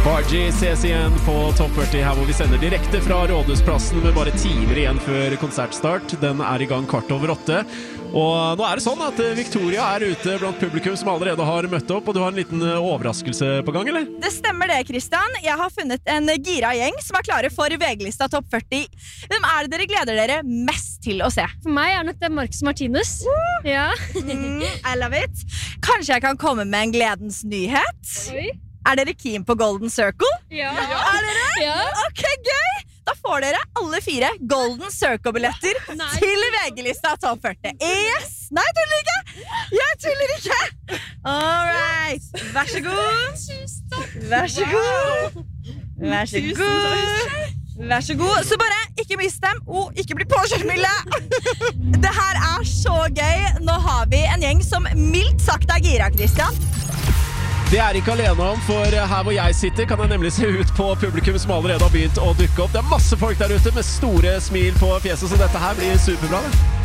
Bargie ses igjen på Topp 40 her hvor vi sender direkte fra Rådhusplassen med bare timer igjen før konsertstart. Den er i gang 7:15. Og nå er det sånn at Victoria er ute blant publikum som allerede har møtt opp, og du har en liten overraskelse på gang, eller? Det stemmer det, Kristian. Jeg har funnet en gira gjeng som er klare for VG-lista Topp 40. Hvem er det dere gleder dere mest til å se? For meg er nok det Marcus Martinus. Ja. I love it. Kanskje jeg kan komme med en gledens nyhet? Oi. Er dere keen på Golden Circle? Ja. Er dere? Ja. Ok, gøy! Da får dere alle 4 Golden Circle-billetter til VG-lista Topp 40. Yes! Nei, tuller ikke! Jeg tuller ikke! All right. Vær så god. Vær så god. Vær så god. Vær så god. Så bare ikke mist dem, og ikke bli påkjørt, Mille. Det her er så gøy. Nå har vi en gjeng som mildt sagt er gira, Kristian. Det er ikke alene om, for her hvor jeg sitter kan jeg nemlig se ut på publikum som allerede har begynt å dukke opp. Det er masse folk der ute med store smil på fjeset, så dette her blir superbra.